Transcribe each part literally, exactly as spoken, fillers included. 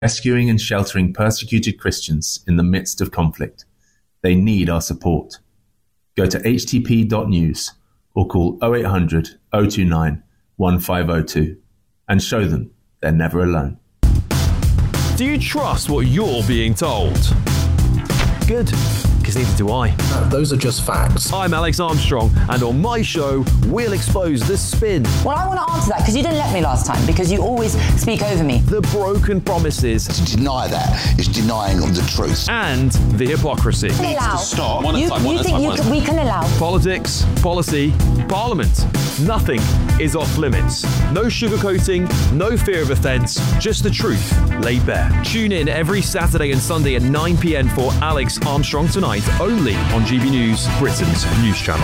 rescuing and sheltering persecuted Christians in the midst of conflict. They need our support. Go to h t p dot news or call oh eight hundred, oh two nine, one five oh two and show them they're never alone. Do you trust what you're being told? Good, because neither do I. No, those are just facts. I'm Alex Armstrong, and on my show, we'll expose the spin. Well, I want to answer that, because you didn't let me last time, because you always speak over me. The broken promises. To deny that is denying the truth. And the hypocrisy. We can allow. Stop. You, you think you can, we can allow. Politics, policy, parliament. Nothing is off limits. No sugarcoating, no fear of offence, just the truth laid bare. Tune in every Saturday and Sunday at nine p.m. for Alex Armstrong Tonight, only on G B News, Britain's news channel.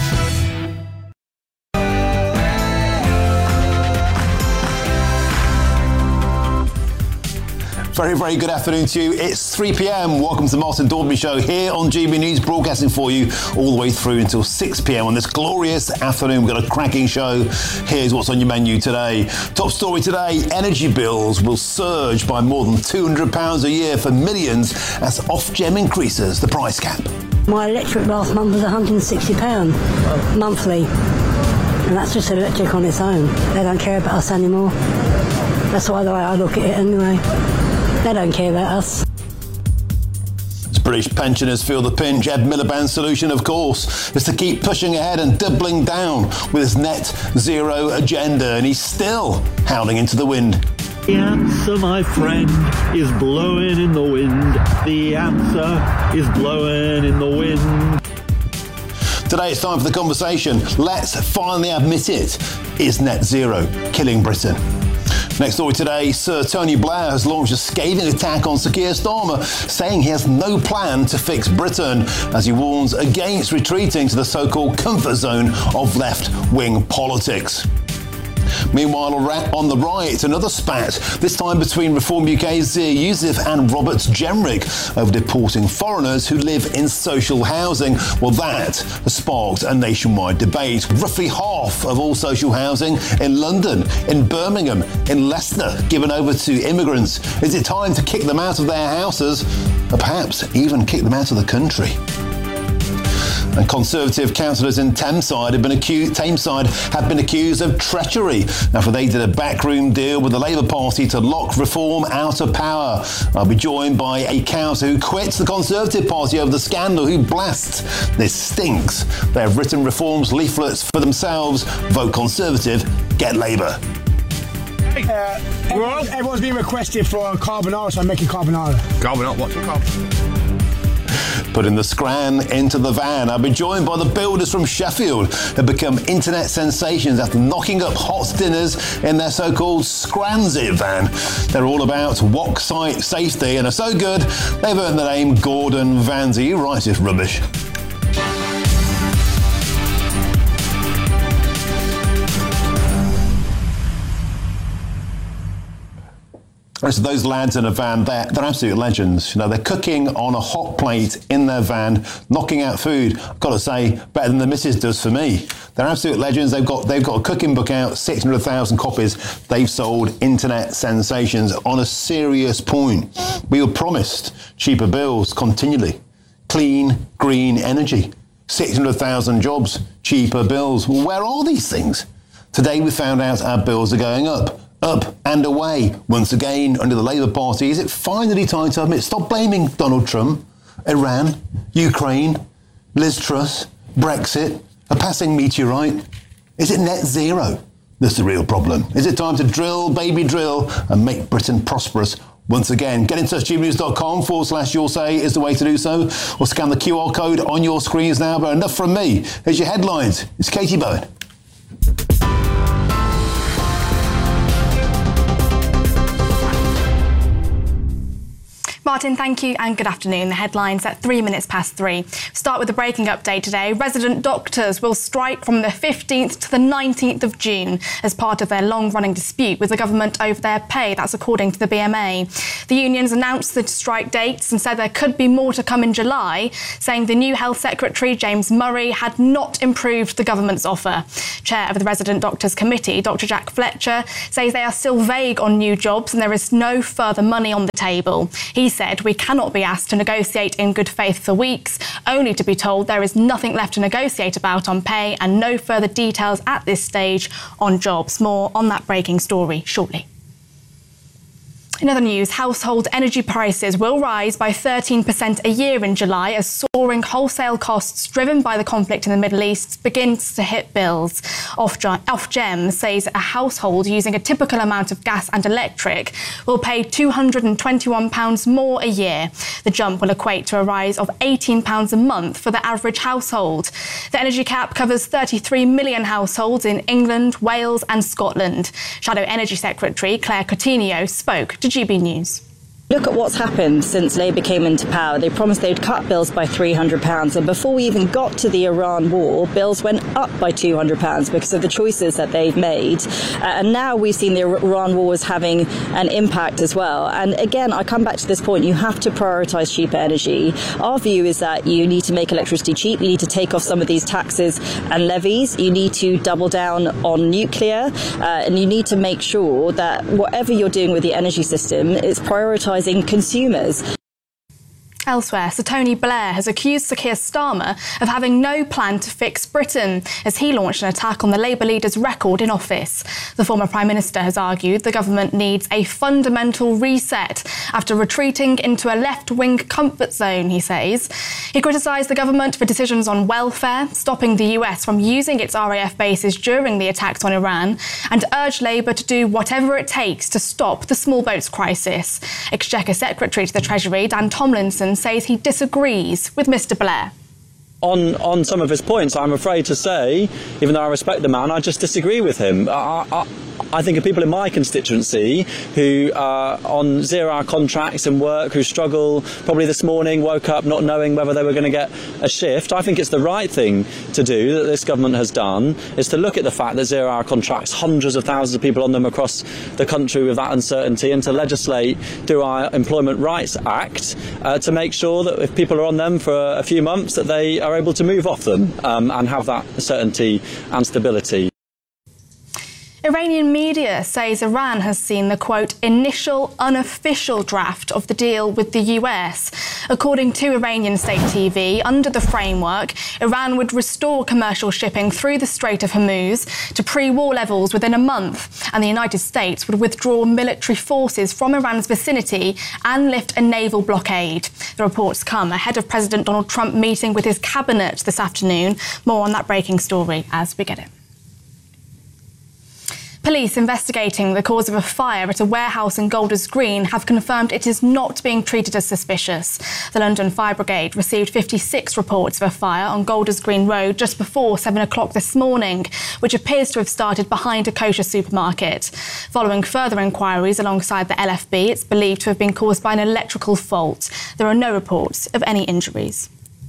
Very, very good afternoon to you. It's three p.m. Welcome to the Martin Daubney Show here on G B News, broadcasting for you all the way through until six p.m. on this glorious afternoon. We've got a cracking show. Here's what's on your menu today. Top story today, energy bills will surge by more than two hundred pounds a year for millions as Ofgem increases the price cap. My electric last month was one hundred sixty pounds monthly, and that's just electric on its own. They don't care about us anymore. That's why the way I look at it anyway. They don't care about us. As British pensioners feel the pinch, Ed Miliband's solution, of course, is to keep pushing ahead and doubling down with his net zero agenda, and he's still howling into the wind. The answer, my friend, is blowing in the wind. The answer is blowing in the wind. Today it's time for the conversation. Let's finally admit it. Is net zero killing Britain? Next story today, Sir Tony Blair has launched a scathing attack on Sir Keir Starmer, saying he has no plan to fix Britain, as he warns against retreating to the so-called comfort zone of left-wing politics. Meanwhile, on the right, another spat, this time between Reform U K's Zia Youssef and Robert Jenrick over deporting foreigners who live in social housing. Well, that has sparked a nationwide debate. Roughly half of all social housing in London, in Birmingham, in Leicester, given over to immigrants. Is it time to kick them out of their houses, or perhaps even kick them out of the country? And Conservative councillors in Tameside have been accused, Tameside have been accused of treachery after they did a backroom deal with the Labour Party to lock Reform out of power. I'll be joined by a councillor who quits the Conservative Party over the scandal, who blasts "This stinks." They have written Reform's leaflets for themselves. Vote Conservative, get Labour. Uh, everyone's, everyone's been requested for carbonara, so I'm making carbonara. Carbonara? What's carbonara? Putting the scran into the van. I'll be joined by the builders from Sheffield who have become internet sensations after knocking up hot dinners in their so-called Scransit van. They're all about walk site safety and are so good they've earned the name Gordon Vans. Are you right, this rubbish? So those lads in a van, they're, they're absolute legends. You know, they're cooking on a hot plate in their van, knocking out food. I've got to say, better than the missus does for me. They're absolute legends. They've got they've got a cooking book out, six hundred thousand copies. They've sold internet sensations. On a serious point, we were promised cheaper bills continually, clean, green energy, six hundred thousand jobs, cheaper bills. Well, where are these things? Today we found out our bills are going up. Up and away, once again, under the Labour Party. Is it finally time to admit, stop blaming Donald Trump, Iran, Ukraine, Liz Truss, Brexit, a passing meteorite? Is it net zero that's the real problem? Is it time to drill, baby drill, and make Britain prosperous once again? Get in touch, gbnews.com forward slash your say is the way to do so, or scan the Q R code on your screens now. But enough from me. Here's your headlines. It's Katie Bowen. Martin, thank you and good afternoon. The headlines at three minutes past three. Start with a breaking update today. Resident doctors will strike from the fifteenth to the nineteenth of June as part of their long-running dispute with the government over their pay. That's according to the B M A. The unions announced the strike dates and said there could be more to come in July, saying the new Health Secretary, James Murray, had not improved the government's offer. Chair of the Resident Doctors Committee, Doctor Jack Fletcher, says they are still vague on new jobs and there is no further money on the table. He said, "We cannot be asked to negotiate in good faith for weeks, only to be told there is nothing left to negotiate about on pay and no further details at this stage on jobs." More on that breaking story shortly. In other news, household energy prices will rise by thirteen percent a year in July as soaring wholesale costs driven by the conflict in the Middle East begins to hit bills. Ofgem says a household using a typical amount of gas and electric will pay two hundred twenty-one pounds more a year. The jump will equate to a rise of eighteen pounds a month for the average household. The energy cap covers thirty-three million households in England, Wales and Scotland. Shadow Energy Secretary Claire Coutinho spoke to G B News. Look at what's happened since Labour came into power. They promised they'd cut bills by three hundred pounds, and before we even got to the Iran war, bills went up by two hundred pounds because of the choices that they've made. Uh, and now we've seen the Iran war is having an impact as well. And again, I come back to this point, you have to prioritise cheaper energy. Our view is that you need to make electricity cheap, you need to take off some of these taxes and levies, you need to double down on nuclear, uh, and you need to make sure that whatever you're doing with the energy system, it's prioritising consumers. Elsewhere, Sir Tony Blair has accused Sir Keir Starmer of having no plan to fix Britain as he launched an attack on the Labour leader's record in office. The former Prime Minister has argued the government needs a fundamental reset after retreating into a left-wing comfort zone, he says. He criticised the government for decisions on welfare, stopping the U S from using its R A F bases during the attacks on Iran, and urged Labour to do whatever it takes to stop the small boats crisis. Exchequer Secretary to the Treasury, Dan Tomlinson, says he disagrees with Mr Blair. On, on some of his points, I'm afraid to say, even though I respect the man, I just disagree with him. I, I, I think of people in my constituency who are on zero-hour contracts and work, who struggle, probably this morning woke up not knowing whether they were going to get a shift. I think it's the right thing to do, that this government has done, is to look at the fact that zero-hour contracts, hundreds of thousands of people on them across the country with that uncertainty, and to legislate through our Employment Rights Act uh, to make sure that if people are on them for a few months, that they are able to move off them um, and have that certainty and stability. Iranian media says Iran has seen the, quote, initial unofficial draft of the deal with the U S. According to Iranian state T V, under the framework, Iran would restore commercial shipping through the Strait of Hormuz to pre-war levels within a month, and the United States would withdraw military forces from Iran's vicinity and lift a naval blockade. The reports come ahead of President Donald Trump meeting with his cabinet this afternoon. More on that breaking story as we get it. Police investigating the cause of a fire at a warehouse in Golders Green have confirmed it is not being treated as suspicious. The London Fire Brigade received fifty-six reports of a fire on Golders Green Road just before seven o'clock this morning, which appears to have started behind a kosher supermarket. Following further inquiries alongside the L F B, it's believed to have been caused by an electrical fault. There are no reports of any injuries.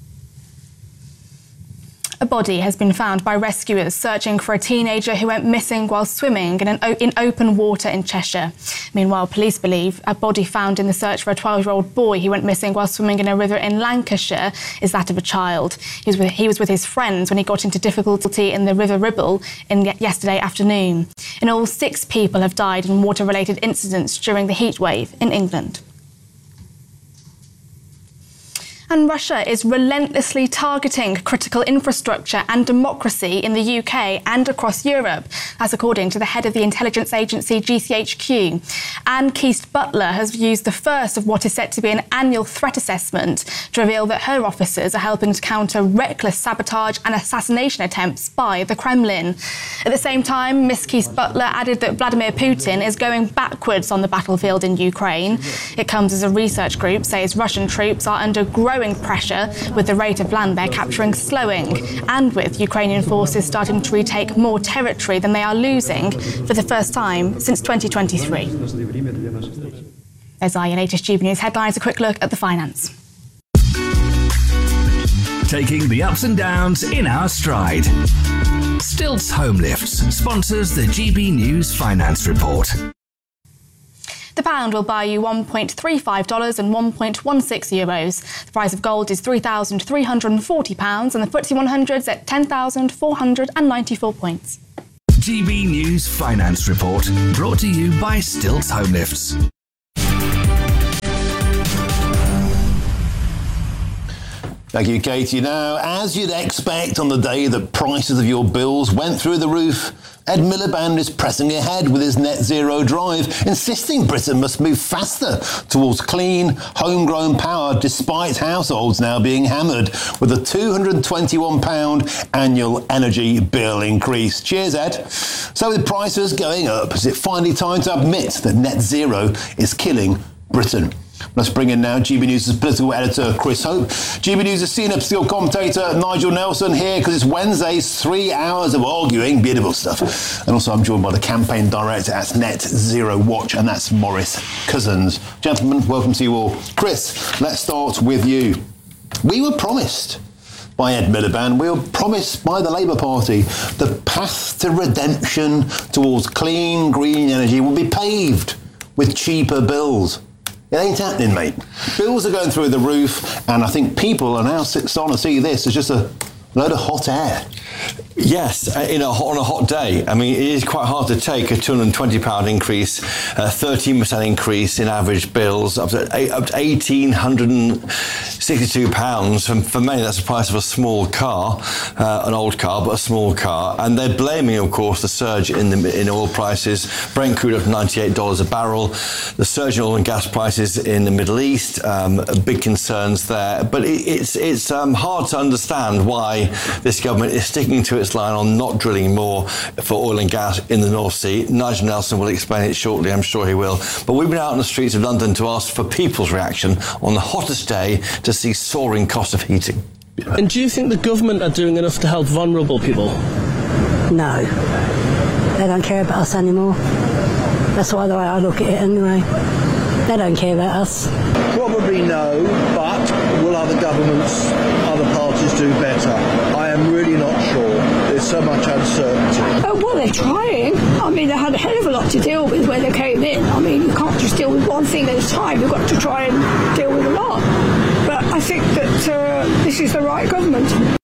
A body has been found by rescuers searching for a teenager who went missing while swimming in, an o- in open water in Cheshire. Meanwhile, police believe a body found in the search for a twelve-year-old boy who went missing while swimming in a river in Lancashire is that of a child. He was with, he was with his friends when he got into difficulty in the River Ribble in yesterday afternoon. In all, six people have died in water-related incidents during the heatwave in England. And Russia is relentlessly targeting critical infrastructure and democracy in the U K and across Europe. That's according to the head of the intelligence agency G C H Q. Anne Keast-Butler has used the first of what is set to be an annual threat assessment to reveal that her officers are helping to counter reckless sabotage and assassination attempts by the Kremlin. At the same time, Miss Keast-Butler added that Vladimir Putin is going backwards on the battlefield in Ukraine. It comes as a research group says Russian troops are under growing pressure, with the rate of land they're capturing slowing, and with Ukrainian forces starting to retake more territory than they are losing for the first time since twenty twenty-three. There's our latest G B News headlines. A quick look at the finance. Taking the ups and downs in our stride. Stilts Home Lifts sponsors the G B News Finance Report. The pound will buy you one point three five dollars and one point one six euros. The price of gold is three thousand three hundred forty pounds and the F T S E one hundred is at ten thousand four hundred ninety-four points. G B News Finance Report, brought to you by Stilts Home Lifts. Thank you, Katie. Now, as you'd expect on the day that prices of your bills went through the roof, Ed Miliband is pressing ahead with his net zero drive, insisting Britain must move faster towards clean, homegrown power, despite households now being hammered with a two hundred twenty-one pounds annual energy bill increase. Cheers, Ed. So with prices going up, is it finally time to admit that net zero is killing Britain? Let's bring in now G B News' political editor, Chris Hope. G B News' senior political commentator, Nigel Nelson, here because it's Wednesday's three hours of arguing. Beautiful stuff. And also I'm joined by the campaign director at Net Zero Watch, and that's Maurice Cousins. Gentlemen, welcome to you all. Chris, let's start with you. We were promised by Ed Miliband, we were promised by the Labour Party, the path to redemption towards clean, green energy will be paved with cheaper bills. It ain't happening, mate. Bills are going through the roof, and I think people are now starting to see this as just a load of hot air. Yes, in a, on a hot day. I mean, it is quite hard to take a two hundred twenty pounds increase, a thirteen percent increase in average bills, up to, up to one thousand eight hundred sixty-two pounds. And for many, that's the price of a small car, uh, an old car, but a small car. And they're blaming, of course, the surge in the in oil prices. Brent crude up to ninety-eight dollars a barrel. The surge in oil and gas prices in the Middle East, um, big concerns there. But it, it's it's um, hard to understand why this government is sticking to its line on not drilling more for oil and gas in the North Sea. Nigel Nelson will explain it shortly, I'm sure he will. But we've been out on the streets of London to ask for people's reaction on the hottest day to see soaring cost of heating. And do you think the government are doing enough to help vulnerable people? No. They don't care about us anymore. That's why the way I look at it anyway. They don't care about us. Probably no, but will other governments, other parties do better? I am really not sure. There's so much uncertainty. Oh, well, they're trying. I mean, they had a hell of a lot to deal with when they came in. I mean, you can't just deal with one thing at a time. You've got to try and deal with a lot. But I think that uh, this is the right government.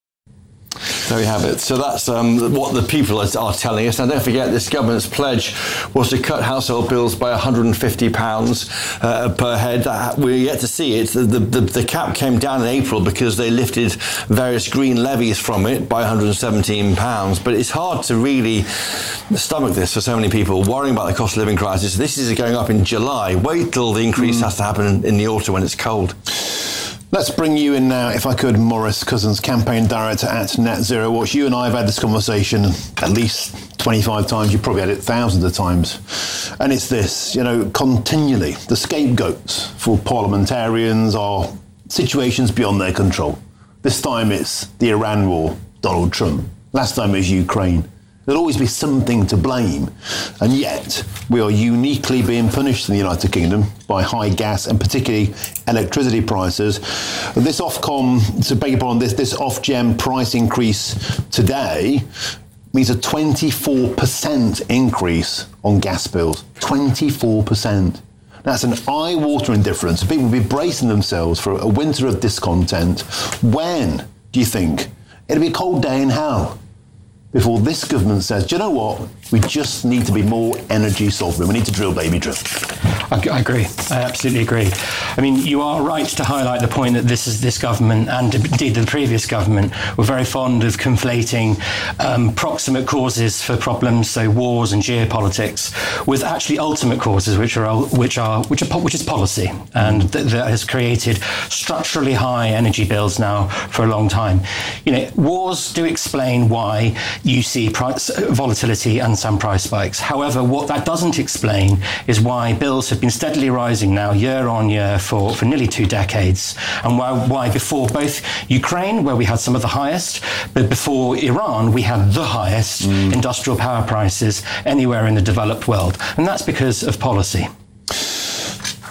There we have it. So that's um, what the people are, are telling us. Now, don't forget, this government's pledge was to cut household bills by one hundred fifty pounds uh, per head. Uh, we're yet to see it. The, the, the cap came down in April because they lifted various green levies from it by one hundred seventeen pounds. But it's hard to really stomach this for so many people worrying about the cost of living crisis. This is going up in July. Wait till the increase mm. has to happen in the autumn when it's cold. Let's bring you in now, if I could, Maurice Cousins, campaign director at Net Zero Watch. You and I have had this conversation at least twenty-five times. You probably had it thousands of times. And it's this, you know, continually, the scapegoats for parliamentarians are situations beyond their control. This time it's the Iran war, Donald Trump. Last time it was Ukraine. There'll always be something to blame. And yet, we are uniquely being punished in the United Kingdom by high gas and particularly electricity prices. This Ofcom, to beg your pardon, this, this Ofgem price increase today means a twenty-four percent increase on gas bills. twenty-four percent. That's an eye-watering difference. People will be bracing themselves for a winter of discontent. When do you think it'll be a cold day in hell before this government says, do you know what? We just need to be more energy sovereign. We need to drill, baby, drill. I, I agree. I absolutely agree. I mean, you are right to highlight the point that this is this government, and indeed the previous government, were very fond of conflating um, proximate causes for problems, so wars and geopolitics, with actually ultimate causes, which are which are which are which is policy, and th- that has created structurally high energy bills now for a long time. You know, wars do explain why you see price volatility and some price spikes. However, what that doesn't explain is why bills have been steadily rising now year on year for, for nearly two decades, and why, why before both Ukraine, where we had some of the highest, but before Iran, we had the highest mm. industrial power prices anywhere in the developed world. And that's because of policy.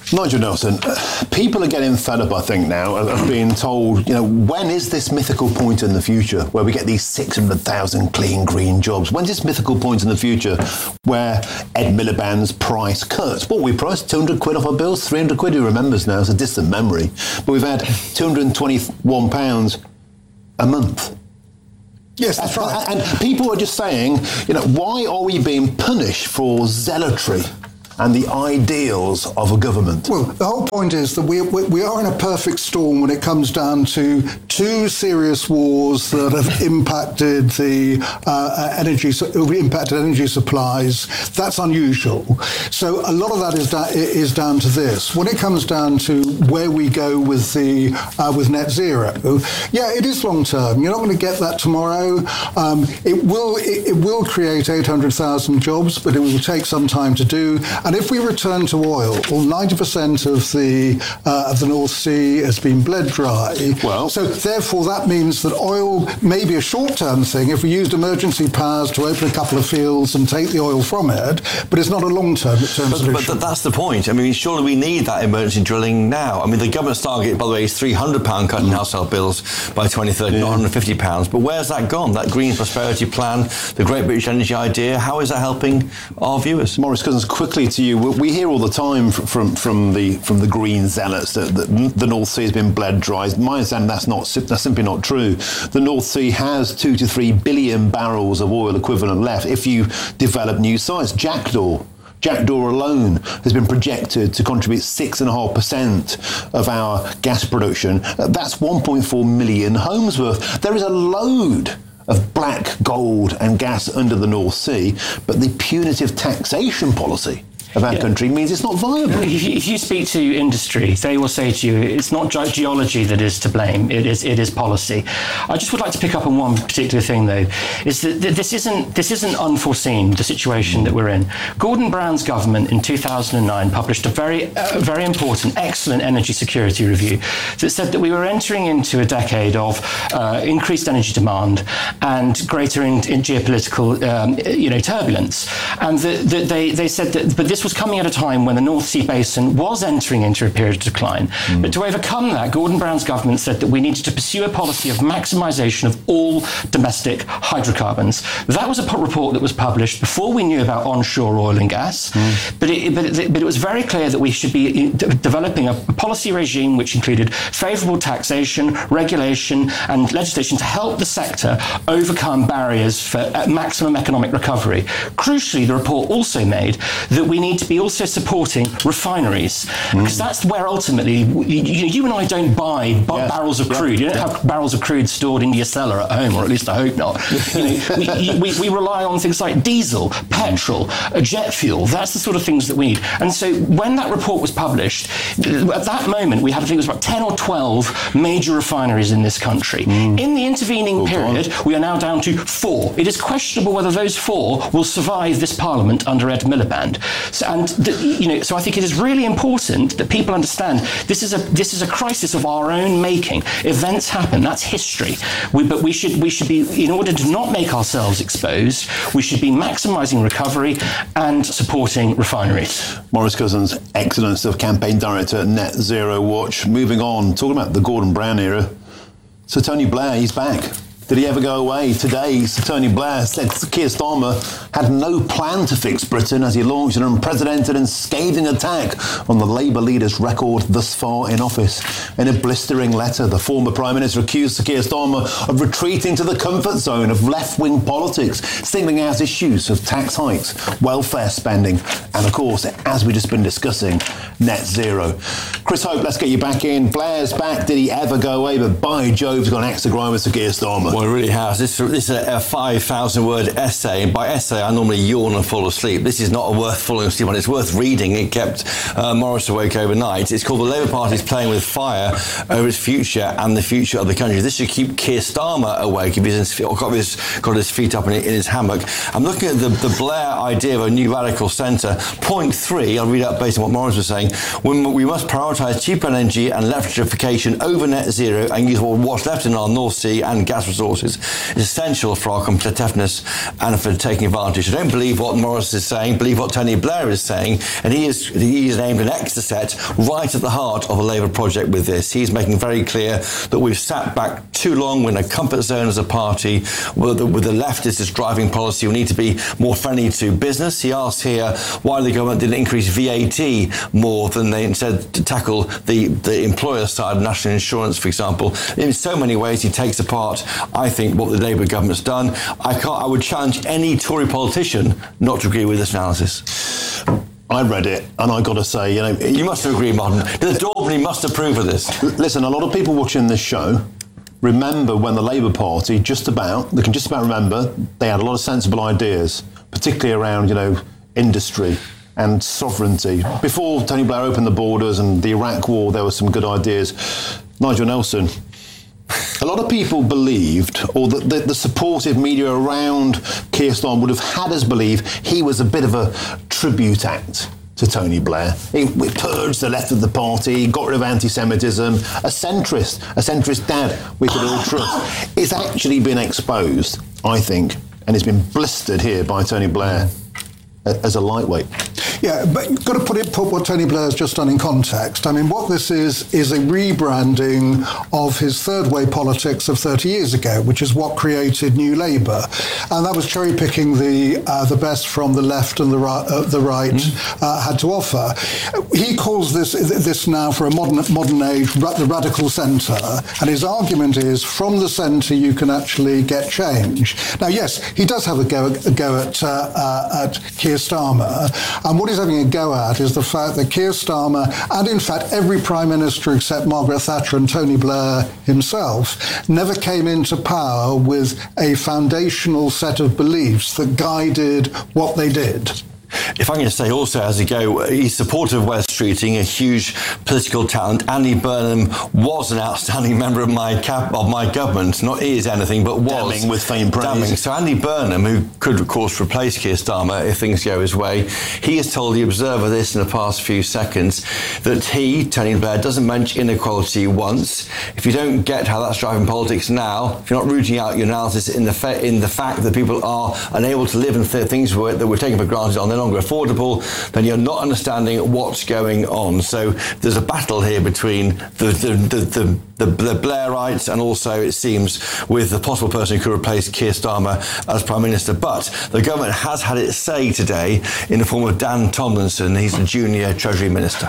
Nigel Nelson, uh, people are getting fed up, I think, now of being told, you know, when is this mythical point in the future where we get these six hundred thousand clean green jobs? When's this mythical point in the future where Ed Miliband's price cuts? What we priced, two hundred quid off our bills, three hundred quid, who remembers now? It's a distant memory. But we've had two hundred twenty-one pounds a month. Yes, that's right. And people are just saying, you know, why are we being punished for zealotry and the ideals of a government? Well, the whole point is that we, we, we are in a perfect storm when it comes down to two serious wars that have impacted the uh, energy, impacted energy supplies. That's unusual. So a lot of that is, da- is down to this. When it comes down to where we go with the uh, with net zero, yeah, it is long term. You're not going to get that tomorrow. Um, it will it, it will create eight hundred thousand jobs, but it will take some time to do. And if we return to oil, well, ninety percent of the uh, of the North Sea has been bled dry. Well, so therefore that means that oil may be a short-term thing if we used emergency powers to open a couple of fields and take the oil from it, but it's not a long-term but, solution. But th- that's the point. I mean, surely we need that emergency drilling now. I mean, the government's target, by the way, is three hundred pounds cut in household bills by twenty thirty, yeah. not one hundred fifty pounds. But where's that gone? That green prosperity plan, the Great British Energy idea, how is that helping our viewers? Maurice Cousins, quickly to you. We hear all the time from from, from the from the green zealots that, that the North Sea has been bled dry. My understanding that's not that's simply not true. The North Sea has two to three billion barrels of oil equivalent left if you develop new sites. Jackdaw. Jackdaw alone has been projected to contribute six point five percent of our gas production. That's one point four million homes worth. There is a load of black gold and gas under the North Sea, but the punitive taxation policy of our yeah. country means it's not viable. If you, if you speak to industry, they will say to you, it's not ge- geology that is to blame, it is it is policy. I just would like to pick up on one particular thing, though, is that this isn't this isn't unforeseen, the situation that we're in. Gordon Brown's government in two thousand nine published a very, uh, very important, excellent energy security review that said that we were entering into a decade of uh, increased energy demand and greater in, in geopolitical um, you know, turbulence. And the, the, they, they said that, but this was coming at a time when the North Sea Basin was entering into a period of decline. Mm. But to overcome that, Gordon Brown's government said that we needed to pursue a policy of maximisation of all domestic hydrocarbons. That was a report that was published before we knew about onshore oil and gas, mm. but, it, but, it, but it was very clear that we should be developing a policy regime which included favourable taxation, regulation and legislation to help the sector overcome barriers for maximum economic recovery. Crucially, the report also made that we need to be also supporting refineries, mm. because that's where ultimately you, you and I don't buy b- yes. barrels of crude. Yeah. You don't yeah. have barrels of crude stored in your cellar at home, or at least I hope not. You know, we, we, we rely on things like diesel, petrol, jet fuel. That's the sort of things that we need. And so when that report was published, at that moment we had, I think it was about ten or twelve major refineries in this country. Mm. In the intervening oh, period, God. we are now down to four. It is questionable whether those four will survive this Parliament under Ed Miliband. So, and the, you know, so I think it is really important that people understand this is a this is a crisis of our own making. Events happen. That's history. We, but we should we should be, in order to not make ourselves exposed, we should be maximising recovery and supporting refineries. Maurice Cousins, Excellence of Campaign Director at Net Zero Watch. Moving on, talking about the Gordon Brown era. Sir Tony Blair, he's back. Did he ever go away? Today, Sir Tony Blair said Keir Starmer had no plan to fix Britain as he launched an unprecedented and scathing attack on the Labour leader's record thus far in office. In a blistering letter, the former Prime Minister accused Sir Keir Starmer of retreating to the comfort zone of left-wing politics, singling out issues of tax hikes, welfare spending, and of course, as we've just been discussing, net zero. Chris Hope, let's get you back in. Blair's back. Did he ever go away? But by Jove, he's got an axe to grind with Sir Keir Starmer. Well, it really has. This, this is a five thousand word essay, and by essay I normally yawn and fall asleep. This is not a worth falling asleep on. It's worth reading. It kept uh, Morris awake overnight. It's called The Labour Party is Playing with Fire Over Its Future and the Future of the Country. This should keep Keir Starmer awake if he's in, got, his, got his feet up in, in his hammock. I'm looking at the, the Blair idea of a new radical centre. Point three, I'll read out based on what Morris was saying. When we must prioritise prioritise cheaper energy and electrification over net zero and use what's left in our North Sea and gas resources is essential for our competitiveness and for taking advantage. I don't believe what Morris is saying, believe what Tony Blair is saying, and he is he is aimed an Exocet right at the heart of a Labour project with this. He's making very clear that we've sat back too long. We're in a comfort zone as a party. With the, with the leftist is driving policy, we need to be more friendly to business. He asks here why the government didn't increase V A T more than they instead to tackle the, the employer side of national insurance, for example. In so many ways, he takes apart, I think, what the Labour government's done. I can't. I would challenge any Tory politician not to agree with this analysis. I read it, and I got to say, you know... You must agree, Martin. The Daubney must approve of this. Listen, a lot of people watching this show remember when the Labour Party just about, they can just about remember, they had a lot of sensible ideas, particularly around, you know, industry and sovereignty. Before Tony Blair opened the borders and the Iraq war, there were some good ideas. Nigel Nelson... A lot of people believed, or the, the, the supportive media around Keir Starmer would have had us believe he was a bit of a tribute act to Tony Blair. He, he purged the left of the party, got rid of anti-Semitism, a centrist, a centrist dad we could all trust. It's actually been exposed, I think, and it's been blistered here by Tony Blair as a lightweight. Yeah, but you've got to put it, put what Tony Blair's just done in context. I mean, what this is, is a rebranding of his third way politics of thirty years ago, which is what created New Labour. And that was cherry-picking the uh, the best from the left and the right, uh, the right mm. uh, had to offer. He calls this this now, for a modern modern age, ra- the radical centre. And his argument is, from the centre, you can actually get change. Now, yes, he does have a go, a go at, uh, uh, at Keir Starmer. And what he's having a go at is the fact that Keir Starmer, and in fact every Prime Minister except Margaret Thatcher and Tony Blair himself, never came into power with a foundational set of beliefs that guided what they did. If I can say also, as a go, he's supportive of Wes Streeting, a huge political talent. Andy Burnham was an outstanding member of my cap, of my government, not is anything, but was. Damning with faint praise. Damning. So Andy Burnham, who could, of course, replace Keir Starmer if things go his way, he has told the Observer this in the past few seconds, that he, Tony Blair, doesn't mention inequality once. If you don't get how that's driving politics now, if you're not rooting out your analysis in the, fa- in the fact that people are unable to live and th- things were, that we're taking for granted on their longer affordable, then you're not understanding what's going on. So there's a battle here between the the, the, the, the Blairites and also, it seems, with the possible person who could replace Keir Starmer as Prime Minister. But the government has had its say today in the form of Dan Tomlinson. He's the junior Treasury Minister.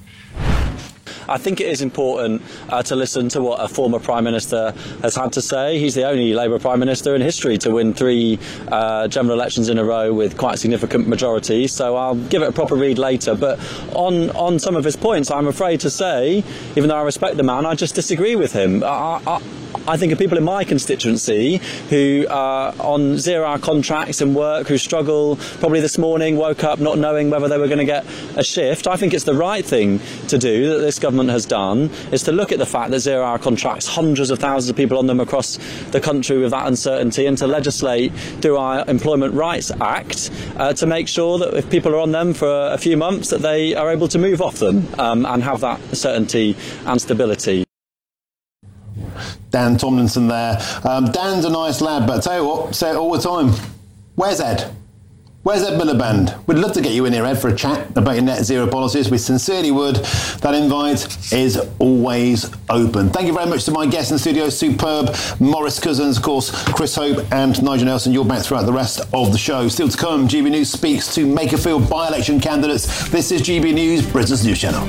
I think it is important uh, to listen to what a former Prime Minister has had to say. He's the only Labour Prime Minister in history to win three uh, general elections in a row with quite significant majorities, so I'll give it a proper read later. But on, on some of his points, I'm afraid to say, even though I respect the man, I just disagree with him. I, I, I think of people in my constituency who are on zero-hour contracts and work, who struggle, probably this morning woke up not knowing whether they were going to get a shift. I think it's the right thing to do, that this government has done, is to look at the fact that zero-hour contracts, hundreds of thousands of people on them across the country with that uncertainty, and to legislate through our Employment Rights Act uh, to make sure that if people are on them for a few months, that they are able to move off them um, and have that certainty and stability. Dan Tomlinson there. Um, Dan's a nice lad, but I tell you what, say it all the time. Where's Ed? Where's Ed Miliband? We'd love to get you in here, Ed, for a chat about your net zero policies. We sincerely would. That invite is always open. Thank you very much to my guests in the studio, superb Morris Cousins, of course, Chris Hope and Nigel Nelson. You're back throughout the rest of the show. Still to come, G B News speaks to Makerfield by-election candidates. This is G B News, Britain's news channel.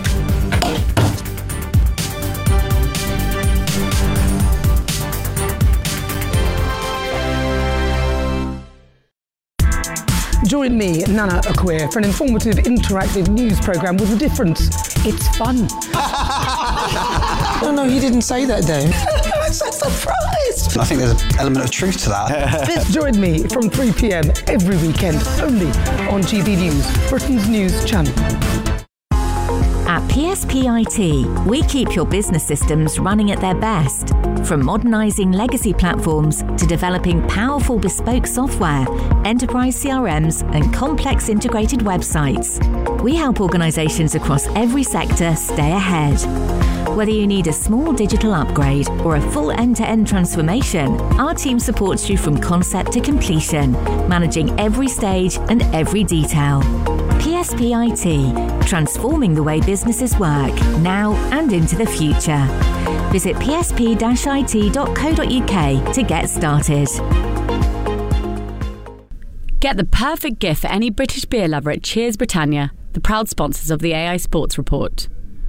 Join me, Nana Akua, for an informative, interactive news programme with a difference. It's fun. No, no, he didn't say that, Dave. I'm so surprised. I think there's an element of truth to that. Join me from three p.m. every weekend, only on G B News, Britain's news channel. At P S P I T, we keep your business systems running at their best. From modernising legacy platforms to developing powerful bespoke software, enterprise C R Ms and complex integrated websites. We help organisations across every sector stay ahead. Whether you need a small digital upgrade or a full end-to-end transformation, our team supports you from concept to completion, managing every stage and every detail. P S P I T, transforming the way businesses work, now and into the future. Visit p s p dash i t dot co dot u k to get started. Get the perfect gift for any British beer lover at Cheers Britannia, the proud sponsors of the A I Sports Report.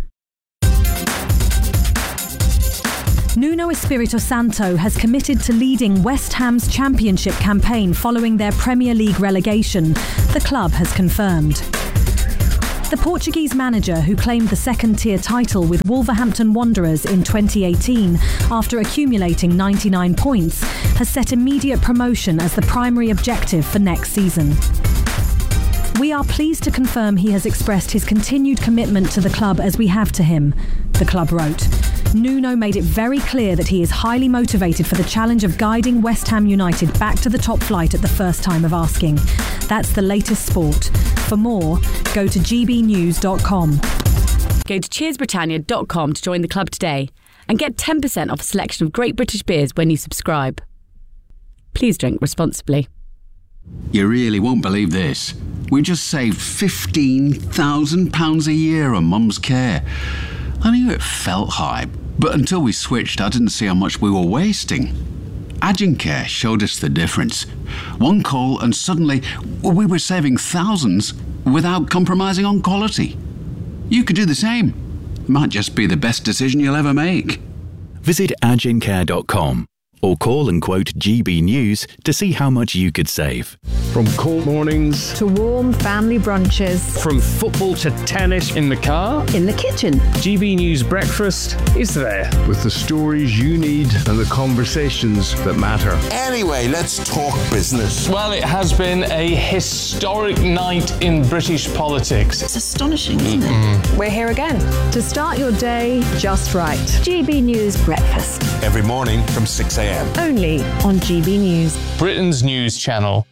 Nuno Espirito Santo has committed to leading West Ham's championship campaign following their Premier League relegation, the club has confirmed. The Portuguese manager, who claimed the second-tier title with Wolverhampton Wanderers in twenty eighteen after accumulating ninety-nine points, has set immediate promotion as the primary objective for next season. We are pleased to confirm he has expressed his continued commitment to the club as we have to him, the club wrote. Nuno made it very clear that he is highly motivated for the challenge of guiding West Ham United back to the top flight at the first time of asking. That's the latest sport. For more, go to g b news dot com. Go to cheers britannia dot com to join the club today and get ten percent off a selection of great British beers when you subscribe. Please drink responsibly. You really won't believe this. We just saved fifteen thousand pounds a year on Mum's care. I knew it felt high, but until we switched, I didn't see how much we were wasting. Agencare showed us the difference. One call and suddenly we were saving thousands without compromising on quality. You could do the same. Might just be the best decision you'll ever make. Visit agencare dot com or call and quote G B News to see how much you could save. From cold mornings to warm family brunches, from football to tennis in the car, in the kitchen, G B News Breakfast is there with the stories you need and the conversations that matter. Anyway, let's talk business. Well, it has been a historic night in British politics. It's astonishing, isn't mm-hmm. it? We're here again to start your day just right. G B News Breakfast. Every morning from six a.m. Only on G B News, Britain's news channel.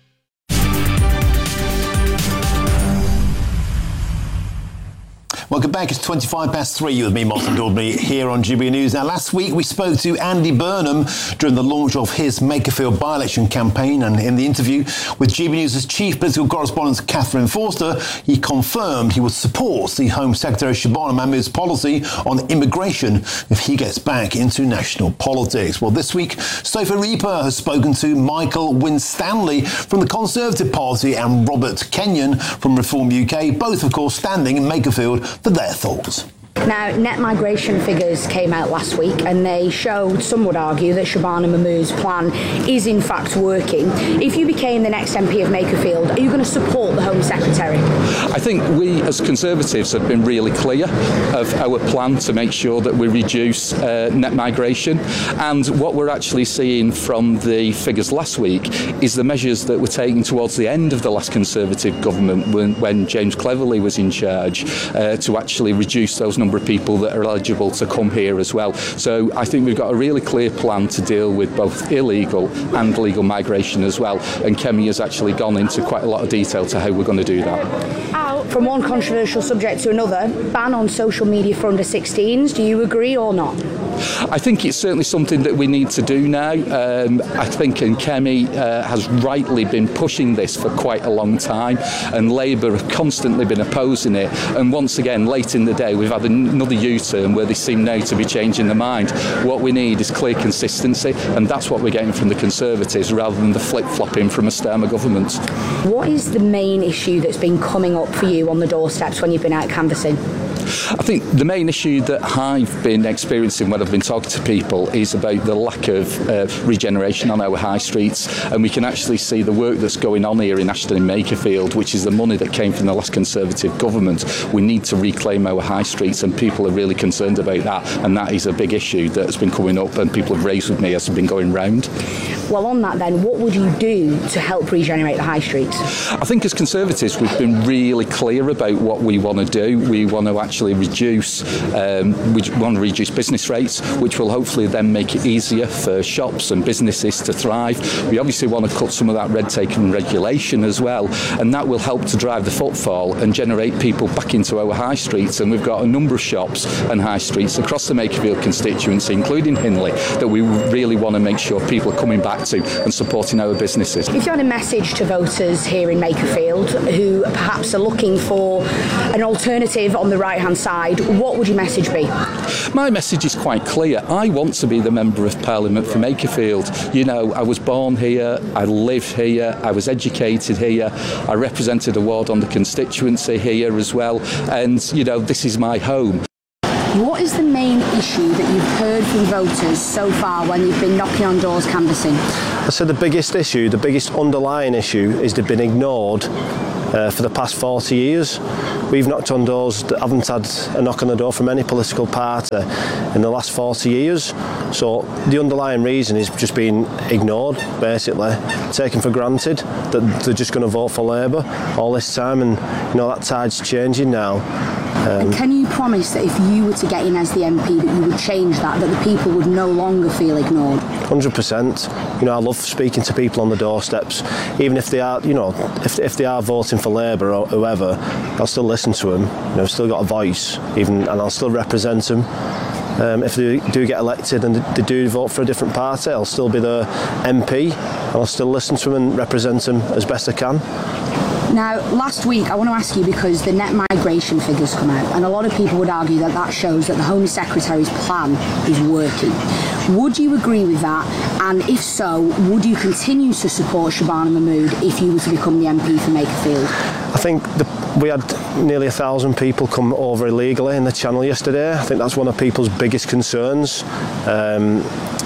Welcome back. It's twenty-five past three. You with me, Martin Dudley, here on G B News. Now, last week we spoke to Andy Burnham during the launch of his Makerfield by-election campaign, and in the interview with G B News' chief political correspondent Catherine Forster, he confirmed he would support the Home Secretary Shabana Mahmood's policy on immigration if he gets back into national politics. Well, this week, Sophie Reaper has spoken to Michael Winstanley from the Conservative Party and Robert Kenyon from Reform U K, both, of course, standing in Makerfield for their thoughts. Now, net migration figures came out last week and they showed, some would argue, that Shabana Mahmood's plan is in fact working. If you became the next M P of Makerfield, are you going to support the Home Secretary? I think we as Conservatives have been really clear of our plan to make sure that we reduce uh, net migration, and what we're actually seeing from the figures last week is the measures that were taken towards the end of the last Conservative government when, when James Cleverly was in charge uh, to actually reduce those number of people that are eligible to come here as well. So I think we've got a really clear plan to deal with both illegal and legal migration as well, and Kemi has actually gone into quite a lot of detail to how we're going to do that. From one controversial subject to another, ban on social media for under sixteens, do you agree or not? I think it's certainly something that we need to do now. Um, I think and Kemi uh, has rightly been pushing this for quite a long time, and Labour have constantly been opposing it, and once again late in the day we've had another U-turn where they seem now to be changing their mind. What we need is clear consistency, and that's what we're getting from the Conservatives rather than the flip-flopping from a Starmer government. What is the main issue that's been coming up for you on the doorsteps when you've been out canvassing? I think the main issue that I've been experiencing when I've been talking to people is about the lack of uh, regeneration on our high streets, and we can actually see the work that's going on here in Ashton and Makerfield, which is the money that came from the last Conservative government. We need to reclaim our high streets, and people are really concerned about that, and that is a big issue that has been coming up and people have raised with me as I've been going round. Well, on that then, what would you do to help regenerate the high streets? I think as Conservatives we've been really clear about what we want to do. We want to actually reduce, um, we want to reduce business rates, which will hopefully then make it easier for shops and businesses to thrive. We obviously want to cut some of that red tape and regulation as well, and that will help to drive the footfall and generate people back into our high streets. And we've got a number of shops and high streets across the Makerfield constituency, including Hindley, that we really want to make sure people are coming back to and supporting our businesses. If you had a message to voters here in Makerfield who perhaps are looking for an alternative on the right-hand side, what would your message be? My message is quite clear. I want to be the Member of Parliament for Makerfield. You know, I was born here, I live here, I was educated here, I represented a ward on the constituency here as well, and, you know, this is my home. What is the main issue that you've heard from voters so far when you've been knocking on doors canvassing? I said the biggest issue, the biggest underlying issue is they've been ignored uh, for the past forty years. We've knocked on doors that haven't had a knock on the door from any political party in the last forty years. So the underlying reason is just being ignored, basically, taken for granted that they're just going to vote for Labour all this time, and you know that tide's changing now. Um, and can you promise that if you were to get in as the M P that you would change that, that the people would no longer feel ignored? one hundred percent. You know, I love speaking to people on the doorsteps, even if they are, you know, if, if they are voting for Labour or whoever, I'll still listen to them. You know, I've still got a voice, even, and I'll still represent them. Um, if they do get elected and they do vote for a different party, I'll still be their M P, and I'll still listen to them and represent them as best I can. Now, last week, I want to ask you, because the net migration figures come out, and a lot of people would argue that that shows that the Home Secretary's plan is working. Would you agree with that? And if so, would you continue to support Shabana Mahmood if you were to become the M P for Makerfield? I think the, we had nearly a thousand people come over illegally in the Channel yesterday. I think that's one of people's biggest concerns. Um,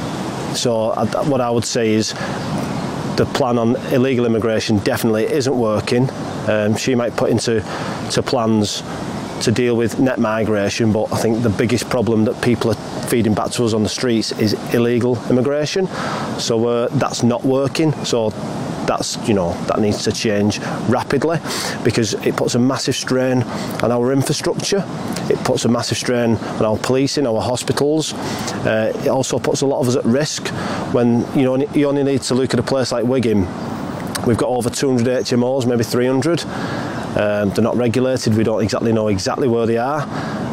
so I, what I would say is, the plan on illegal immigration definitely isn't working. Um, she might put into to plans to deal with net migration, but I think the biggest problem that people are feeding back to us on the streets is illegal immigration. So uh, that's not working. So that's, you know, that needs to change rapidly, because it puts a massive strain on our infrastructure. It puts a massive strain on our policing, our hospitals. Uh, it also puts a lot of us at risk when, you know, you only need to look at a place like Wigan. We've got over two hundred H M Os, maybe three hundred. Um, they're not regulated. We don't exactly know exactly where they are.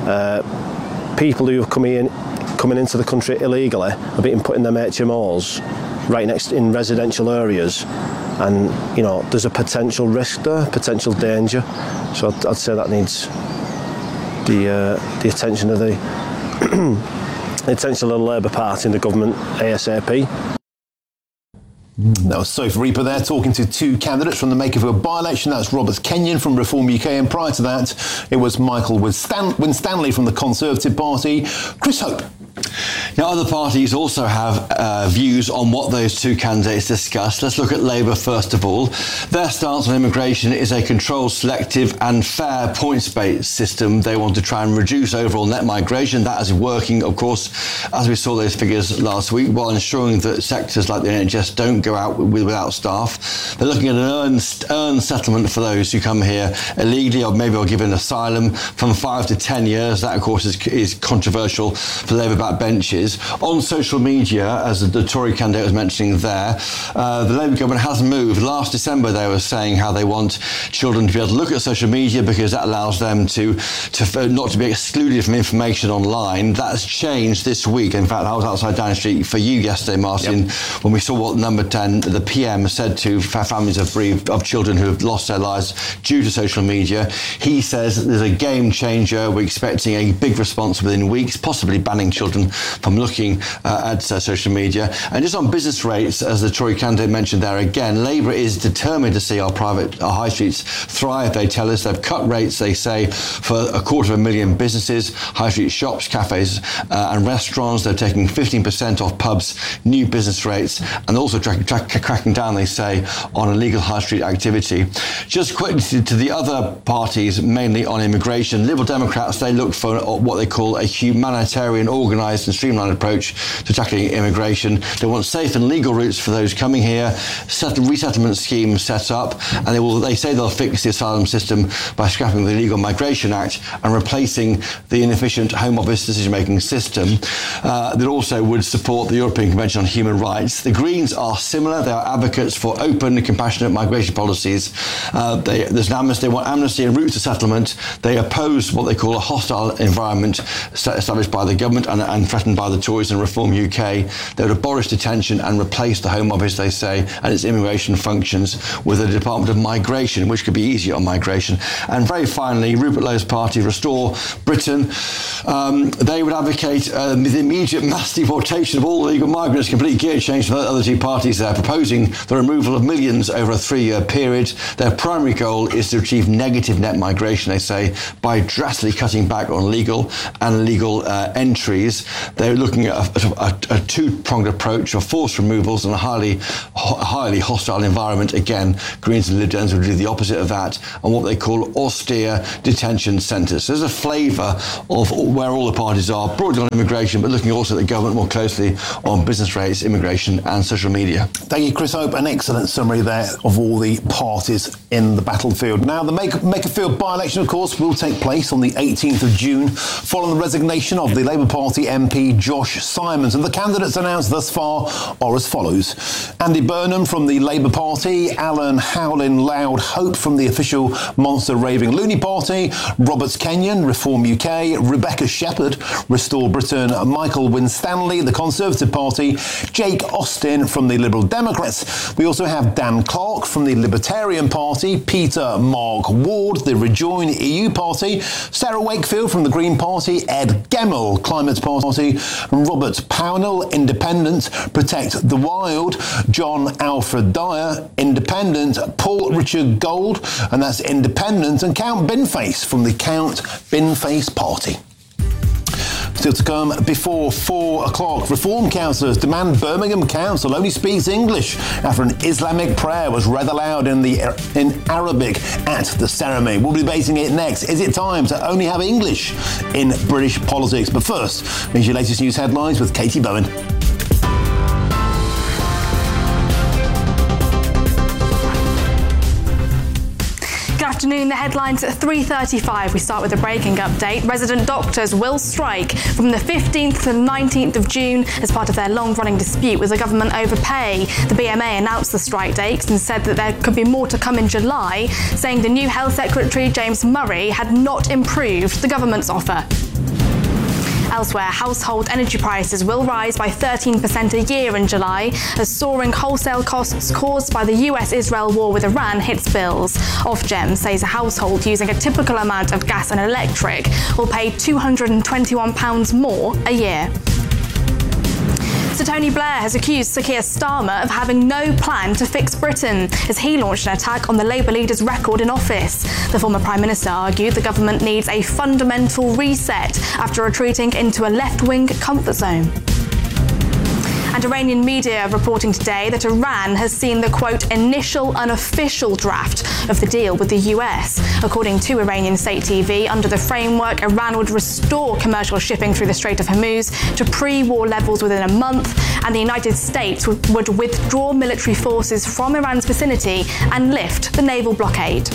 Uh, people who are coming in, coming into the country illegally are being put in them H M Os right next in residential areas. And, you know, there's a potential risk there, potential danger. So I'd, I'd say that needs the uh, the attention of the, the attention of the Labour Party and the government ASAP. That was Sophie Reaper there talking to two candidates from the Makerfield by-election. That's Robert Kenyon from Reform U K, and prior to that it was Michael Winstan- Winstanley from the Conservative Party. Chris Hope. Now, other parties also have uh, views on what those two candidates discussed. Let's look at Labour first of all. Their stance on immigration is a controlled, selective and fair points-based system. They want to try and reduce overall net migration. That is working, of course, as we saw those figures last week, while ensuring that sectors like the N H S don't go out with, without staff. They're looking at an earned, earned settlement for those who come here illegally or maybe are given asylum from five to ten years. That, of course, is, is controversial for Labour backbenchers. On social media, as the Tory candidate was mentioning there, uh, the Labour government has moved. Last December they were saying how they want children to be able to look at social media because that allows them to, to not to be excluded from information online. That has changed this week. In fact, I was outside Downing Street for you yesterday, Martin, yep. when we saw what number ten, the P M, said to families of bereaved of children who have lost their lives due to social media. He says there's a game changer. We're expecting a big response within weeks, possibly banning children from looking uh, at uh, social media. And just on business rates, as the Tory candidate mentioned there again, Labour is determined to see our private our high streets thrive. They tell us they've cut rates, they say, for a quarter of a million businesses, high street shops, cafes uh, and restaurants. They're taking fifteen percent off pubs, new business rates, and also track, track, cracking down, they say, on illegal high street activity. Just quickly to, to the other parties, mainly on immigration. Liberal Democrats, they look for what they call a humanitarian organisation harmonised and streamlined approach to tackling immigration. They want safe and legal routes for those coming here, set, resettlement schemes set up, and they will. They say they'll fix the asylum system by scrapping the Illegal Migration Act and replacing the inefficient Home Office decision-making system. Uh, that also would support the European Convention on Human Rights. The Greens are similar. They are advocates for open and compassionate migration policies. Uh, they, there's an amnesty. They want amnesty and routes to settlement. They oppose what they call a hostile environment established by the government and, and threatened by the Tories and Reform U K. They would abolish detention and replace the Home Office, they say, and its immigration functions with a Department of Migration, which could be easier on migration. And very finally, Rupert Lowe's party, Restore Britain, um, they would advocate uh, the immediate mass deportation of all illegal migrants, complete gear change from the other two parties there, proposing the removal of millions over a three-year period. Their primary goal is to achieve negative net migration, they say, by drastically cutting back on legal and illegal uh, entries. They're looking at a, a, a two-pronged approach of forced removals and a highly, ho- highly hostile environment. Again, Greens and Lib Dems would do the opposite of that, and what they call austere detention centres. So there's a flavour of where all the parties are, broadly on immigration, but looking also at the government more closely on business rates, immigration and social media. Thank you, Chris Hope. An excellent summary there of all the parties in the battlefield. Now, the Makerfield by-election, of course, will take place on the eighteenth of June, following the resignation of the Labour Party M P Josh Simons. And the candidates announced thus far are as follows. Andy Burnham from the Labour Party, Alan Howlin Loud Hope from the official Monster Raving Loony Party, Robert Kenyon, Reform U K, Rebecca Shepherd, Restore Britain, Michael Winstanley, the Conservative Party, Jake Austin from the Liberal Democrats. We also have Dan Clark from the Libertarian Party, Peter Mark Ward, the Rejoin E U Party, Sarah Wakefield from the Green Party, Ed Gemmell, Climate Party, Robert Pownell, Independent, Protect the Wild, John Alfred Dyer, Independent, Paul Richard Gold, and that's Independent, and Count Binface from the Count Binface Party. Still to come before four o'clock. Reform councillors demand Birmingham Council only speaks English after an Islamic prayer was read aloud in the in Arabic at the ceremony. We'll be debating it next. Is it time to only have English in British politics? But first, here's your latest news headlines with Katie Bowen. Good afternoon, the headlines at three thirty-five. We start with a breaking update. Resident doctors will strike from the fifteenth to the nineteenth of June as part of their long-running dispute with the government over pay. The B M A announced the strike dates and said that there could be more to come in July, saying the new Health Secretary, James Murray, had not improved the government's offer. Elsewhere, household energy prices will rise by thirteen percent a year in July as soaring wholesale costs caused by the U S Israel war with Iran hits bills. Ofgem says a household using a typical amount of gas and electric will pay two hundred twenty-one pounds more a year. Sir Tony Blair has accused Sir Keir Starmer of having no plan to fix Britain as he launched an attack on the Labour leader's record in office. The former Prime Minister argued the government needs a fundamental reset after retreating into a left-wing comfort zone. And Iranian media reporting today that Iran has seen the, quote, initial unofficial draft of the deal with the U S. According to Iranian state T V, under the framework, Iran would restore commercial shipping through the Strait of Hormuz to pre-war levels within a month, and the United States would, would withdraw military forces from Iran's vicinity and lift the naval blockade.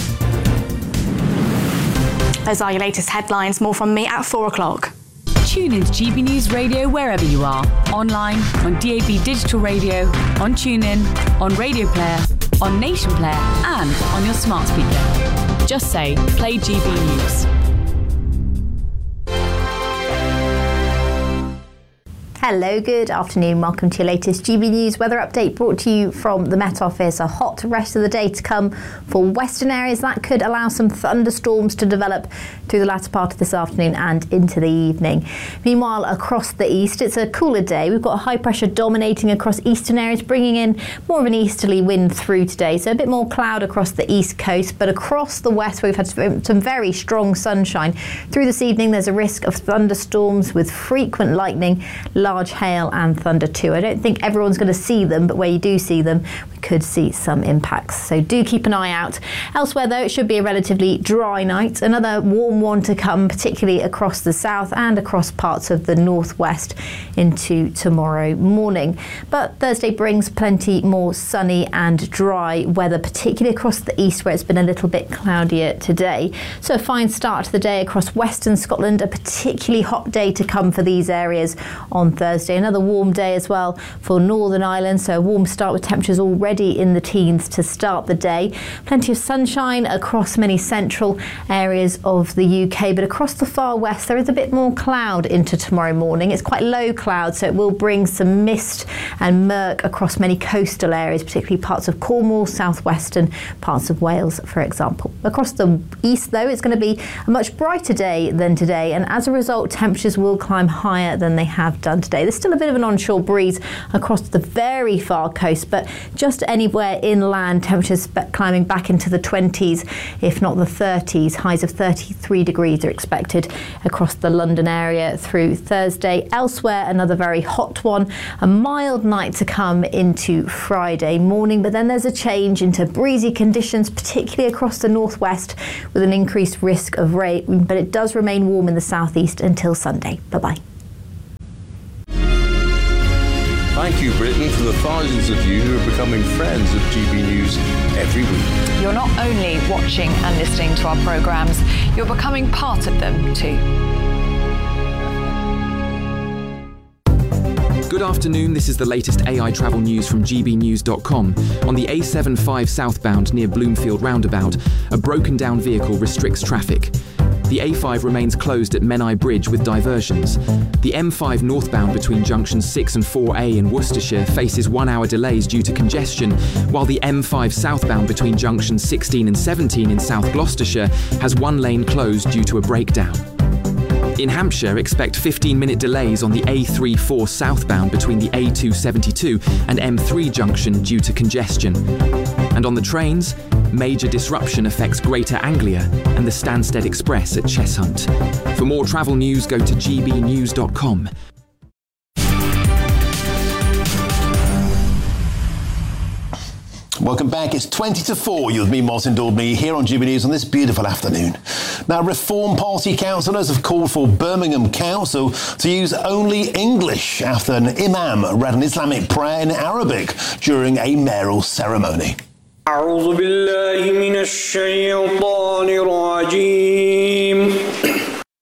Those are your latest headlines. More from me at four o'clock. Tune into G B News Radio wherever you are. Online, on D A B Digital Radio, on TuneIn, on Radio Player, on Nation Player, and on your smart speaker. Just say, play G B News. Hello, good afternoon. Welcome to your latest G B News weather update brought to you from the Met Office. A hot rest of the day to come for western areas. That could allow some thunderstorms to develop through the latter part of this afternoon and into the evening. Meanwhile, across the east, it's a cooler day. We've got a high pressure dominating across eastern areas, bringing in more of an easterly wind through today. So a bit more cloud across the east coast, but across the west, we've had some very strong sunshine. Through this evening, there's a risk of thunderstorms with frequent lightning, large hail and thunder too. I don't think everyone's going to see them, but where you do see them, we could see some impacts. So do keep an eye out. Elsewhere though, it should be a relatively dry night. Another warm one to come, particularly across the south and across parts of the northwest into tomorrow morning. But Thursday brings plenty more sunny and dry weather, particularly across the east where it's been a little bit cloudier today. So a fine start to the day across western Scotland, a particularly hot day to come for these areas on Thursday. Another warm day as well for Northern Ireland, so a warm start with temperatures already in the teens to start the day. Plenty of sunshine across many central areas of the U K, but across the far west there is a bit more cloud into tomorrow morning. It's quite low cloud, so it will bring some mist and murk across many coastal areas, particularly parts of Cornwall, southwestern parts of Wales, for example. Across the east though, it's going to be a much brighter day than today, and as a result temperatures will climb higher than they have done today. There's still a bit of an onshore breeze across the very far coast, but just anywhere inland temperatures climbing back into the twenties, if not the thirties. Highs of thirty-three degrees are expected across the London area through Thursday. Elsewhere, another very hot one. A mild night to come into Friday morning, but then there's a change into breezy conditions, particularly across the northwest, with an increased risk of rain, but it does remain warm in the southeast until Sunday. Bye-bye. Thank you, Britain, for the thousands of you who are becoming friends of G B News every week. You're not only watching and listening to our programmes, you're becoming part of them too. Good afternoon, this is the latest A I travel news from G B news dot com. On the A seventy-five southbound near Bloomfield roundabout, a broken down vehicle restricts traffic. The A five remains closed at Menai Bridge with diversions. The M five northbound between junctions six and four A in Worcestershire faces one-hour delays due to congestion, while the M five southbound between junctions sixteen and seventeen in South Gloucestershire has one lane closed due to a breakdown. In Hampshire, expect fifteen-minute delays on the A thirty-four southbound between the A two seventy-two and M three junction due to congestion. And on the trains, major disruption affects Greater Anglia and the Stansted Express at Cheshunt. For more travel news, go to G B news dot com. Welcome back. It's twenty to four. You're with me, Martin Daubney, here on G B News on this beautiful afternoon. Now, Reform Party councillors have called for Birmingham Council to use only English after an imam read an Islamic prayer in Arabic during a mayoral ceremony. أعوذ بالله من الشيطان الرجيم.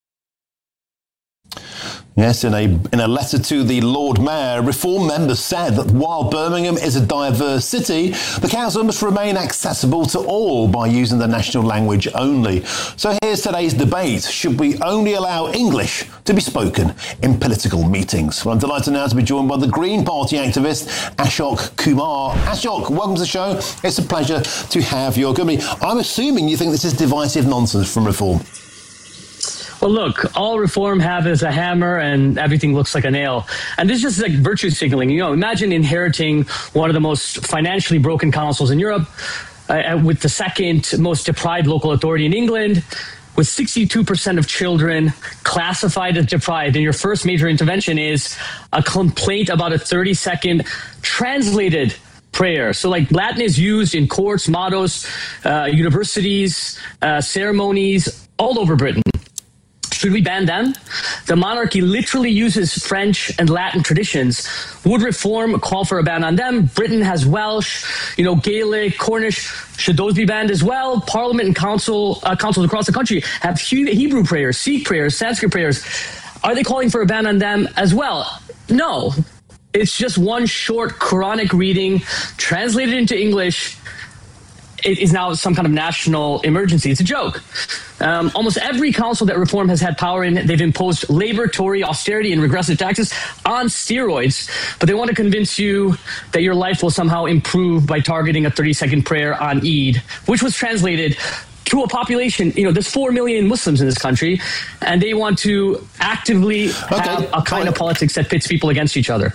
Yes, in a in a letter to the Lord Mayor, Reform members said that while Birmingham is a diverse city, the council must remain accessible to all by using the national language only. So here's today's debate. Should we only allow English to be spoken in political meetings? Well, I'm delighted now to be joined by the Green Party activist, Ashok Kumar. Ashok, welcome to the show. It's a pleasure to have your company. I'm assuming you think this is divisive nonsense from Reform. Well, look, all Reform have is a hammer and everything looks like a nail. And this is just like virtue signaling. You know, imagine inheriting one of the most financially broken councils in Europe, uh, with the second most deprived local authority in England, with sixty-two percent of children classified as deprived. And your first major intervention is a complaint about a thirty second translated prayer. So like Latin is used in courts, mottos, uh, universities, uh, ceremonies all over Britain. Should we ban them? The monarchy literally uses French and Latin traditions. Would Reform call for a ban on them? Britain has Welsh, you know, Gaelic, Cornish. Should those be banned as well? Parliament and council, uh, councils across the country have Hebrew prayers, Sikh prayers, Sanskrit prayers. Are they calling for a ban on them as well? No. It's just one short Quranic reading translated into English. It is now some kind of national emergency. It's a joke. Um, almost every council that Reform has had power in, they've imposed Labour, Tory, austerity, and regressive taxes on steroids. But they want to convince you that your life will somehow improve by targeting a thirty second prayer on Eid, which was translated to a population. You know, there's four million Muslims in this country, and they want to actively okay. have a kind of politics that pits people against each other.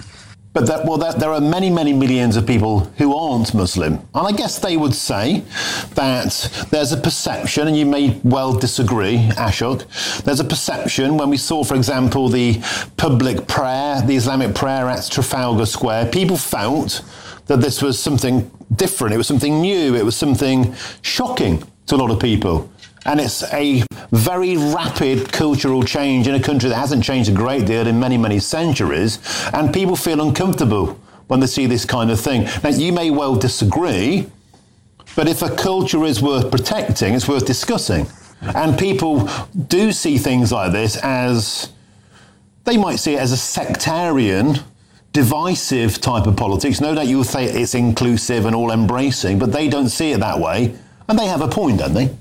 But that, well, that, there are many, many millions of people who aren't Muslim. And I guess they would say that there's a perception, and you may well disagree, Ashok, there's a perception when we saw, for example, the public prayer, the Islamic prayer at Trafalgar Square, people felt that this was something different, it was something new, it was something shocking to a lot of people. And it's a very rapid cultural change in a country that hasn't changed a great deal in many, many centuries. And people feel uncomfortable when they see this kind of thing. Now, you may well disagree, but if a culture is worth protecting, it's worth discussing. And people do see things like this as, they might see it as a sectarian, divisive type of politics. No doubt you'll say it's inclusive and all-embracing, but they don't see it that way. And they have a point, don't they?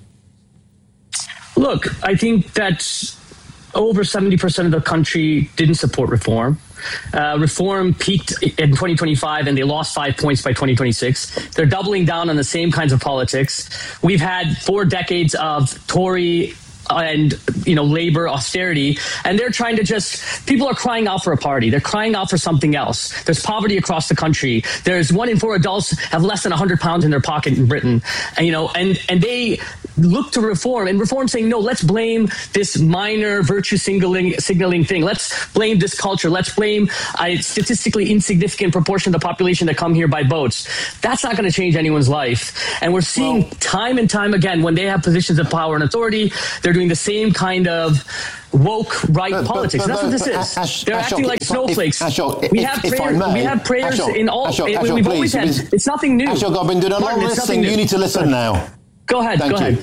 Look, I think that over seventy percent of the country didn't support reform. Uh, reform peaked in twenty twenty-five and they lost five points by twenty twenty-six. They're doubling down on the same kinds of politics. We've had four decades of Tory and, you know, labor austerity, and they're trying to just, people are crying out for a party. They're crying out for something else. There's poverty across the country. There's one in four adults have less than one hundred pounds in their pocket in Britain. And, you know, and, and they look to reform, and reform saying, no, let's blame this minor virtue signaling, signaling thing. Let's blame this culture. Let's blame a statistically insignificant proportion of the population that come here by boats. That's not going to change anyone's life. And we're seeing well, time and time again, when they have positions of power and authority, they're doing the same kind of woke right but, politics. But, but, That's what this is. Ash, They're Ashok, acting like snowflakes. If, Ashok, we, have if, prayer, if may, we have prayers Ashok, in all. Ashok, it, Ashok, we've please, always had. Please. It's nothing new. Ashok, I've been doing a lot of listening. You need to listen now. Go ahead. Thank go you. ahead.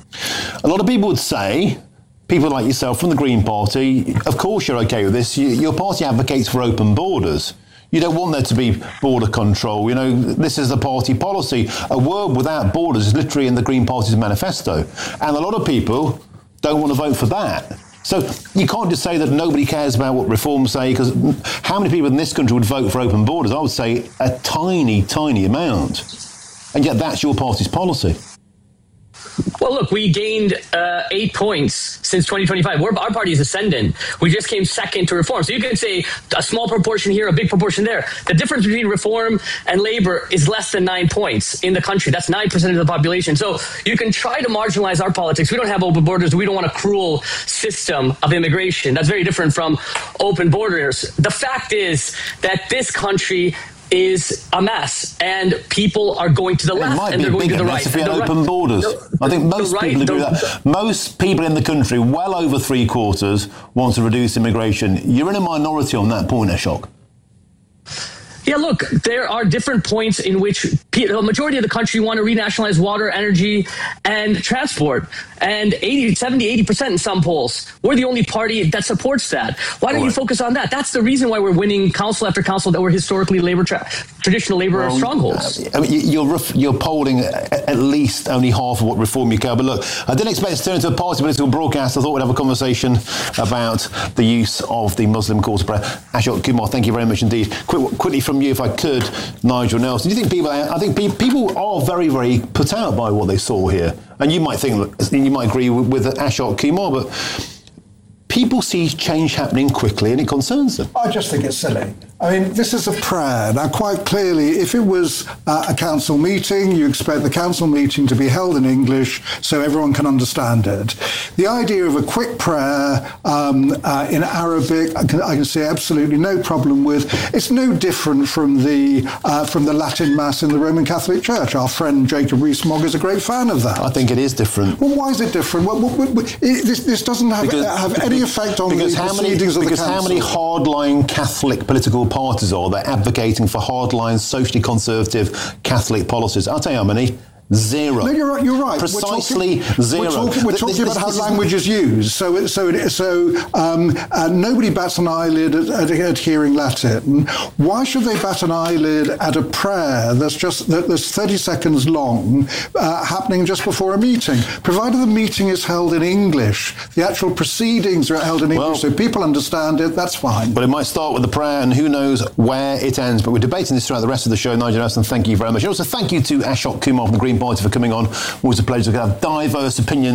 A lot of people would say, people like yourself from the Green Party, of course you're okay with this. You, your party advocates for open borders. You don't want there to be border control. You know, this is the party policy. A world without borders is literally in the Green Party's manifesto. And a lot of people don't want to vote for that. So you can't just say that nobody cares about what reforms say, because how many people in this country would vote for open borders? I would say a tiny, tiny amount. And yet that's your party's policy. Well, look, we gained uh, eight points since twenty twenty-five. We're, our party is ascendant. We just came second to reform. So you can say a small proportion here, a big proportion there. The difference between reform and labor is less than nine points in the country. That's nine percent of the population. So you can try to marginalize our politics. We don't have open borders. We don't want a cruel system of immigration. That's very different from open borders. The fact is that this country is a mess, and people are going to the left and they're going to the right. If we had open right, borders, the, I think most right, people agree the, with that. Most people in the country, well over three quarters, want to reduce immigration. You're in a minority on that point, Ashok. Yeah, look, there are different points in which the majority of the country want to renationalize water, energy, and transport. And eighty, seventy, eighty percent in some polls. We're the only party that supports that. Why don't you focus on that? That's the reason why we're winning council after council that were historically labor tra- traditional labor well, strongholds. I mean, you're, you're polling at least only half of what reform you care. But look, I didn't expect to turn into a party political broadcast. I thought we'd have a conversation about the use of the Muslim call to prayer. Ashok Kumar, thank you very much indeed. Quick, quickly from you, if I could, Nigel Nelson. Do you think people? I think people are very, very put out by what they saw here, and you might think, you might agree with, with Ashok Kumar, but people see change happening quickly, and it concerns them. I just think it's silly. I mean, this is a prayer. Now, quite clearly, if it was uh, a council meeting, you expect the council meeting to be held in English so everyone can understand it. The idea of a quick prayer um, uh, in Arabic, I can, I can see absolutely no problem with. It's no different from the uh, from the Latin Mass in the Roman Catholic Church. Our friend Jacob Rees-Mogg is a great fan of that. I think it is different. Well, why is it different? Well, well, well, it, this, this doesn't have, because, have any effect on the how many, proceedings of the council. Because how many hardline Catholic political parties are there advocating for hardline, socially conservative Catholic policies? I'll tell you how many. Zero. No, you're right. You're right. Precisely we're talking, zero. We're talking, we're talking this, about this, how language is used. So, so, so um, uh, nobody bats an eyelid at, at, at hearing Latin. Why should they bat an eyelid at a prayer that's just that, that's thirty seconds long, uh, happening just before a meeting? Provided the meeting is held in English, the actual proceedings are held in English, well, so people understand it. That's fine. But it might start with the prayer, and who knows where it ends. But we're debating this throughout the rest of the show. Nigel Nelson, thank you very much. And also, thank you to Ashok Kumar from the Green Party for coming on. Always a pleasure to have diverse opinions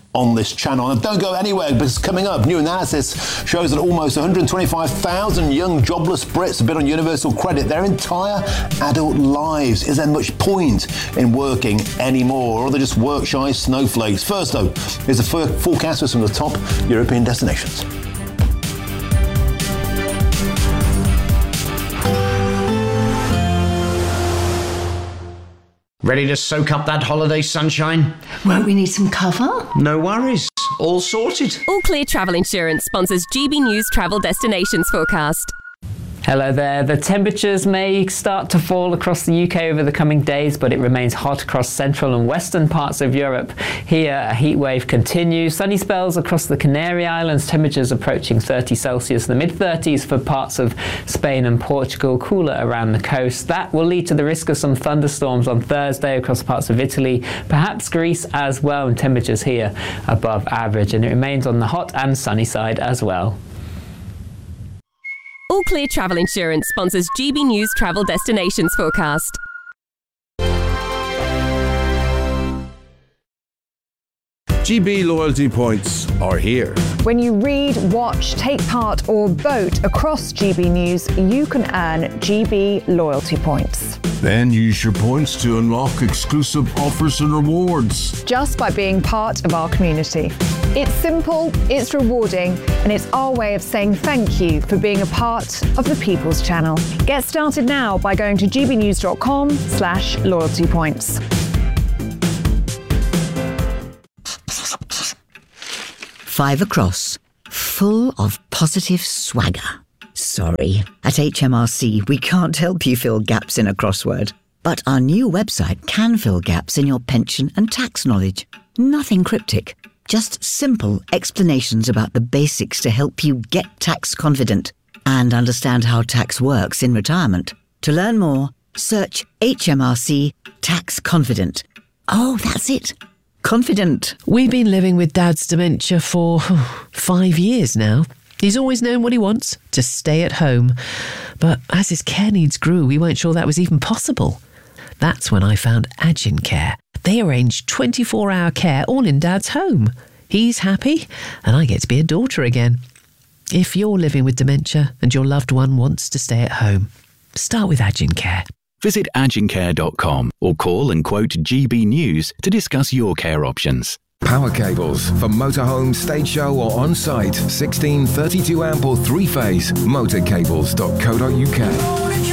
on this channel. And don't go anywhere, because coming up, new analysis shows that almost one hundred twenty-five thousand young jobless Brits have been on universal credit their entire adult lives. Is there much point in working anymore, or are they just work-shy snowflakes? First, though, is the forecast for some of the top European destinations. Ready to soak up that holiday sunshine? Won't we need some cover? No worries. All sorted. All Clear Travel Insurance sponsors G B News Travel Destinations Forecast. Hello there. The temperatures may start to fall across the U K over the coming days, but it remains hot across central and western parts of Europe. Here, a heat wave continues. Sunny spells across the Canary Islands, temperatures approaching thirty Celsius, the mid thirties for parts of Spain and Portugal, cooler around the coast. That will lead to the risk of some thunderstorms on Thursday across parts of Italy, perhaps Greece as well, and temperatures here above average. And it remains on the hot and sunny side as well. All Clear Travel Insurance sponsors G B News Travel Destinations Forecast. G B loyalty points are here. When you read, watch, take part or vote across G B News, you can earn G B loyalty points. Then use your points to unlock exclusive offers and rewards. Just by being part of our community. It's simple, it's rewarding, and it's our way of saying thank you for being a part of the People's Channel. Get started now by going to gbnews.com slash loyalty points. Five across, full of positive swagger. Sorry, at H M R C we can't help you fill gaps in a crossword. But our new website can fill gaps in your pension and tax knowledge. Nothing cryptic, just simple explanations about the basics to help you get tax confident and understand how tax works in retirement. To learn more, search H M R C Tax Confident. Oh, that's it. Confident. We've been living with Dad's dementia for oh, five years now. He's always known what he wants, to stay at home. But as his care needs grew, we weren't sure that was even possible. That's when I found Agin Care. They arrange twenty-four hour care all in Dad's home. He's happy, and I get to be a daughter again. If you're living with dementia and your loved one wants to stay at home, start with Agin Care. Visit agin care dot com or call and quote G B News to discuss your care options. Power cables for motorhome, stage show or on-site. sixteen, thirty-two amp or three-phase. motorcables dot co dot uk.